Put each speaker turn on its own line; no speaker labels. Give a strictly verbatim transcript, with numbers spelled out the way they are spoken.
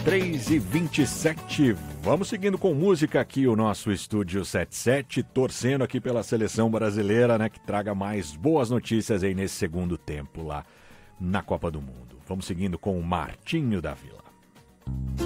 três e vinte e sete. Vamos seguindo com música aqui o nosso Estúdio setenta e sete, torcendo aqui pela seleção brasileira, né, que traga mais boas notícias aí nesse segundo tempo lá na Copa do Mundo. Vamos seguindo com o Martinho da Vila.